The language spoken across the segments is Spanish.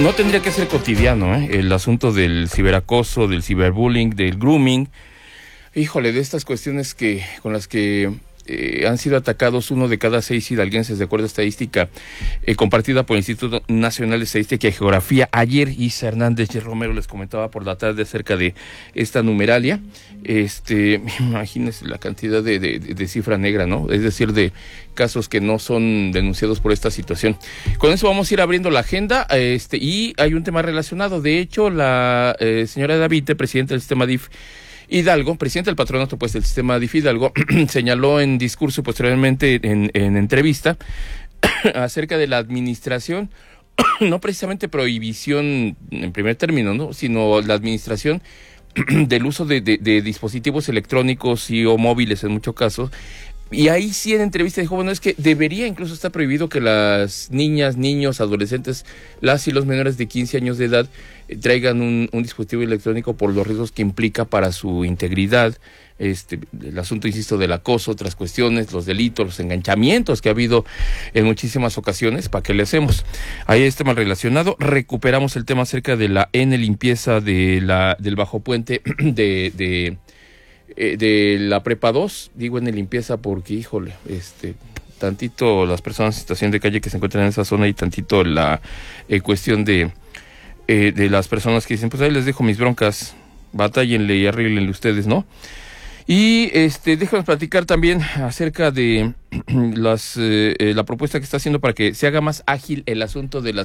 no tendría que ser cotidiano, el asunto del ciberacoso, del ciberbullying, del grooming. Híjole, de estas cuestiones con las que han sido atacados 1 de cada 6 hidalguenses, de acuerdo a estadística compartida por el Instituto Nacional de Estadística y Geografía. Ayer Isa Hernández y Romero les comentaba por la tarde acerca de esta numeralia. Imagínense la cantidad de cifra negra, ¿no? Es decir, de casos que no son denunciados por esta situación. Con eso vamos a ir abriendo la agenda, y hay un tema relacionado. De hecho, la señora Davite, presidenta del sistema DIF Hidalgo, presidente del patronato del sistema DIF Hidalgo, señaló en discurso posteriormente en entrevista acerca de la administración, no precisamente prohibición en primer término, ¿no?, sino la administración del uso de dispositivos electrónicos o móviles en muchos casos. Y ahí sí en entrevista dijo, bueno, es que debería incluso estar prohibido que las niñas, niños, adolescentes, las y los menores de 15 años de edad traigan un dispositivo electrónico por los riesgos que implica para su integridad. El asunto, insisto, del acoso, otras cuestiones, los delitos, los enganchamientos que ha habido en muchísimas ocasiones. ¿Para qué le hacemos? Ahí es tema relacionado. Recuperamos el tema acerca de la limpieza del bajo puente de la Prepa 2, digo limpieza porque, híjole, tantito las personas en situación de calle que se encuentran en esa zona y tantito la cuestión de las personas que dicen, pues ahí les dejo mis broncas, batállenle y arréglenle ustedes, ¿no? Y déjanos platicar también acerca de la propuesta que está haciendo para que se haga más ágil el asunto de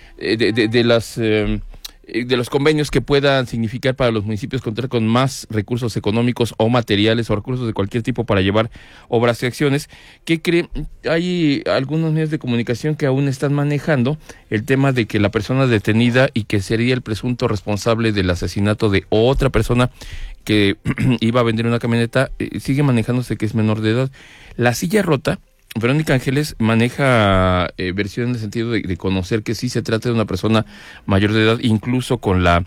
los convenios que puedan significar para los municipios contar con más recursos económicos o materiales o recursos de cualquier tipo para llevar obras y acciones. Hay algunos medios de comunicación que aún están manejando el tema de que la persona detenida y que sería el presunto responsable del asesinato de otra persona que iba a vender una camioneta, sigue manejándose que es menor de edad. La silla rota, Verónica Ángeles maneja versión en el sentido de conocer que sí se trata de una persona mayor de edad, incluso con la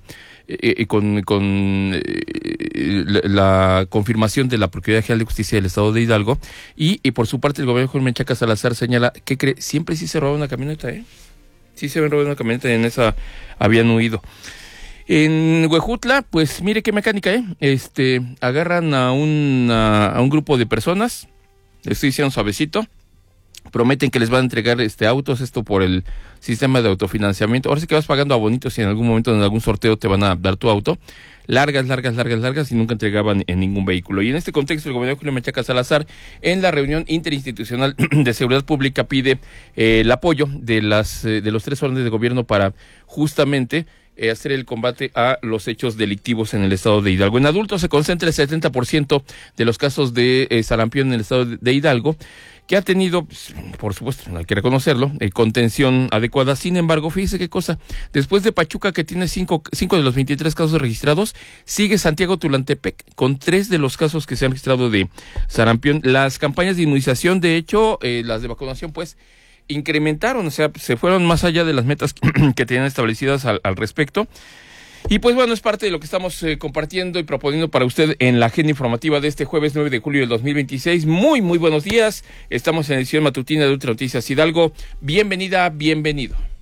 confirmación de la Procuraduría General de Justicia del Estado de Hidalgo, y por su parte el gobernador Jorge Menchaca Salazar señala que siempre sí se robaba una camioneta, sí se habían robado una camioneta y en esa habían huido. En Huejutla, pues mire qué mecánica, agarran a un grupo de personas, estoy diciendo suavecito, prometen que les van a entregar autos, esto por el sistema de autofinanciamiento. Ahora sí que vas pagando abonitos y en algún momento en algún sorteo te van a dar tu auto. Largas y nunca entregaban en ningún vehículo. Y en este contexto el gobernador Julio Menchaca Salazar en la reunión interinstitucional de seguridad pública pide el apoyo de los 3 órdenes de gobierno para justamente hacer el combate a los hechos delictivos en el estado de Hidalgo. En adultos se concentra el 70% de los casos de sarampión en el estado de Hidalgo, que ha tenido, por supuesto, no hay que reconocerlo, contención adecuada. Sin embargo, fíjese qué cosa, después de Pachuca, que tiene 5 de los 23 casos registrados, sigue Santiago Tulantepec con 3 de los casos que se han registrado de sarampión. Las campañas de inmunización, de hecho, las de vacunación, pues, incrementaron, o sea, se fueron más allá de las metas que tenían establecidas al respecto. Y pues bueno, es parte de lo que estamos compartiendo y proponiendo para usted en la agenda informativa de este jueves 9 de julio del 2026. Muy buenos días. Estamos en edición matutina de Ultra Noticias Hidalgo. Bienvenida, bienvenido.